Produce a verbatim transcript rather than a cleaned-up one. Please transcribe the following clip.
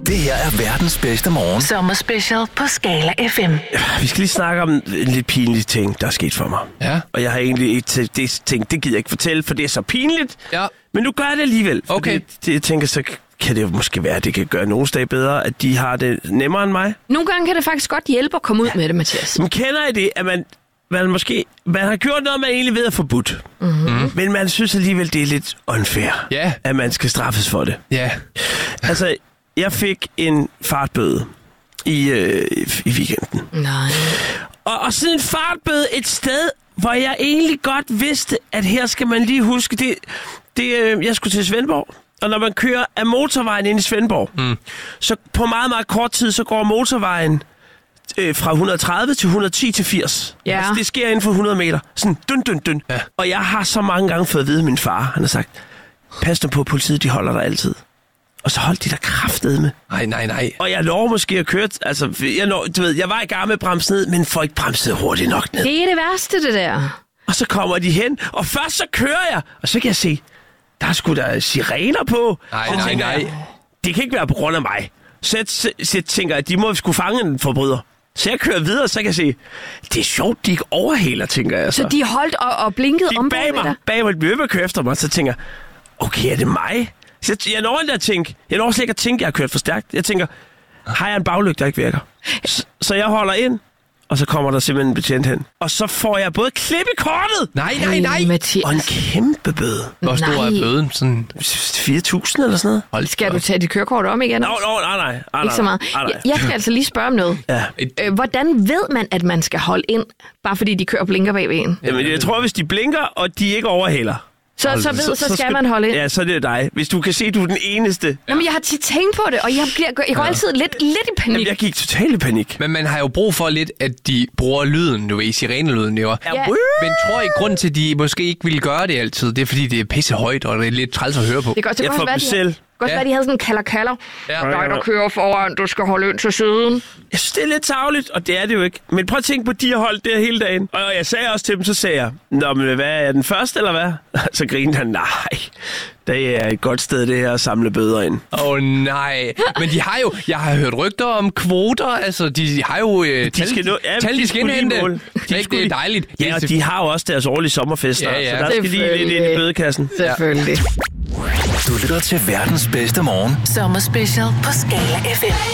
Det her er verdens bedste morgen. Sommerspecial på Skala F M. Vi skal lige snakke om en lidt pinlig ting, der er sket for mig. Ja. Og jeg har egentlig ikke t- det ting, det gider jeg ikke fortælle, for det er så pinligt. Ja. Men nu gør jeg det alligevel. Okay. Det, det, jeg tænker, så kan det jo måske være, at det kan gøre nogle dage bedre, at de har det nemmere end mig. Nogle gange kan det faktisk godt hjælpe at komme ud med det, Mathias. Men kender I det, at man, man måske man har gjort noget, man egentlig ved at forbudt. Mm-hmm. Men man synes alligevel, det er lidt unfair, Ja. at man skal straffes for det. Ja. Altså, jeg fik en fartbøde i, øh, i weekenden. Nej. Og, og sådan en fartbøde et sted, hvor jeg egentlig godt vidste, at her skal man lige huske, det, det øh, jeg skulle til Svendborg. Og når man kører af motorvejen ind i Svendborg, mm. så på meget, meget kort tid, så går motorvejen øh, fra et hundrede og tredive til et hundrede og ti til firs. Ja. Altså, det sker inden for hundrede meter. Sådan dun, dun, dun. Ja. Og jeg har så mange gange fået at vide af min far, han har sagt, pas nu på, politiet, de holder dig altid. Og så holdt de der kraftedme. Nej, nej, nej. Og jeg når måske at køre, altså, jeg, når, du ved, jeg var i gang med at bremse ned, men får ikke bremset hurtigt nok ned. Det er det værste, det der. Og så kommer de hen, og først så kører jeg, og så kan jeg se, der er sgu da sirener på. Nej, Så nej, tænker nej. jeg, det kan ikke være på grund af mig. Så jeg, så, så jeg tænker, at de må skulle fange en forbryder. Så jeg kører videre, så kan jeg se, det er sjovt, de ikke overhaler, tænker jeg så. Så de holdt og, og blinkede de om bag mig, bag mig, de bliver ved med at køre efter mig, så tænker jeg, okay, er det mig? Så jeg, jeg når ikke at tænke, jeg når slet ikke at tænke, at jeg har kørt for stærkt. Jeg tænker, har jeg en baglygte, der ikke virker? Så, så jeg holder ind, og så kommer der simpelthen en betjent hen. Og så får jeg både klip i kortet, Nej, nej, nej. Mathias. og en kæmpe bøde. Hvor stor er Nej. bøden? Sådan, fire tusind eller sådan noget. hold Skal du tage dit kørekort om igen? Nå, nå, nej, nej. nej Ikke så meget. Nej, nej. Jeg, jeg skal altså lige spørge om noget. Ja. Øh, hvordan ved man, at man skal holde ind, bare fordi de kører og blinker bagved en? Jamen, jeg tror, hvis de blinker, og de ikke overhaler, Så, så, ved, så, så skal man holde ind. Ja, så er det dig. Hvis du kan se, at du er den eneste. Nå, men jeg har tit tænkt på det, og jeg, bliver, jeg går altid lidt, lidt i panik. Jamen, jeg gik totalt i panik. Men man har jo brug for lidt, at de bruger lyden, du ved, sirenelyden, jo. Ja. Men tror I, grund til, at de måske ikke ville gøre det altid, det er, fordi det er pisse højt, og det er lidt træls at høre på? Det kan godt, det Jeg kan får godt være, dem de selv. havde, godt Ja. være, de havde sådan en kalder-kalder. Ja. Dig, der kører foran, du skal holde ind til siden. Jeg synes, det er lidt tarveligt, og det er det jo ikke. Men prøv at tænke på, at de har holdt det hele dagen. Og jeg sagde også til dem, så sagde jeg, nå, men hvad er den første, eller hvad? Så grinede han, nej, det er et godt sted, det her, at samle bøder ind. Åh oh, nej, men de har jo, jeg har hørt rygter om kvoter, altså de har jo øh, tal, skal nå- ja, tal, de de skal skulle lige indhente. måle. De Det er, skulle det er lige- dejligt. Ja, og de har jo også deres årlige sommerfester, Ja, ja. så der skal lige lidt ind i bødekassen. Selvfølgelig. Du lytter til verdens bedste morgen. Sommerspecial på Skala F M.